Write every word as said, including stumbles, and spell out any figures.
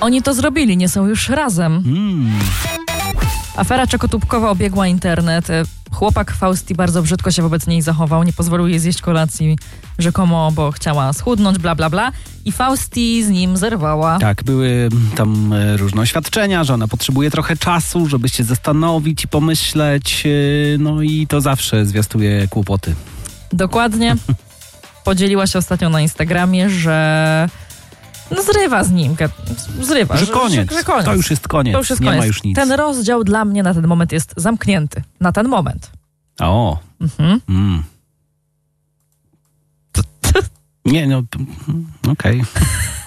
oni to zrobili, nie są już razem. Mm. Afera czekotubkowa obiegła internet. Chłopak Fausti bardzo brzydko się wobec niej zachował, nie pozwolił jej zjeść kolacji rzekomo, bo chciała schudnąć, bla, bla, bla. I Fausti z nim zerwała. Tak, były tam e, różne oświadczenia, że ona potrzebuje trochę czasu, żeby się zastanowić i pomyśleć. E, no i to zawsze zwiastuje kłopoty. Dokładnie. Podzieliła się ostatnio na Instagramie, że no zrywa z nim. Zrywa. Że koniec. Że, że koniec. To już jest koniec. To już jest nie koniec. ma już nic. Ten rozdział dla mnie na ten moment jest zamknięty. Na ten moment. O. Mhm. Mm. Nie, no, okej. Okay.